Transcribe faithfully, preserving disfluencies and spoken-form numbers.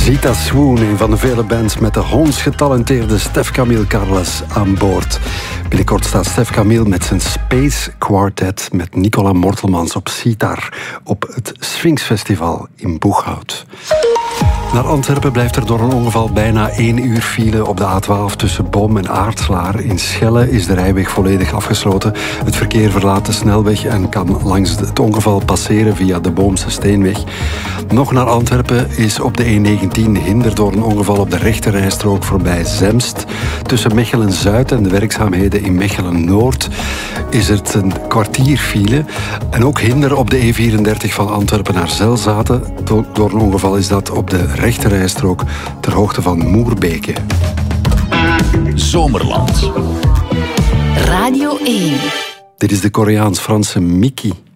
Zita Swoon, een van de vele bands met de hondsgetalenteerde Stef Camille Carles aan boord. Binnenkort staat Stef Camille met zijn Space Quartet met Nicola Mortelmans op sitar op het Sphinx Festival in Boeghout. Naar Antwerpen blijft er door een ongeval bijna één uur file op de A twaalf tussen Boom en Aartslaar. In Schelle is de rijweg volledig afgesloten. Het verkeer verlaat de snelweg en kan langs het ongeval passeren via de Boomse Steenweg. Nog naar Antwerpen is op de E negentien hinder door een ongeval op de rechterrijstrook voorbij Zemst. Tussen Mechelen-Zuid en de werkzaamheden in Mechelen-Noord is het een kwartier file. En ook hinder op de E vierendertig van Antwerpen naar Zelzaten. Door een ongeval is dat op de rechterrijstrook ter hoogte van Moerbeke. Zomerland. Radio één. Dit is de Koreaans-Franse Miki.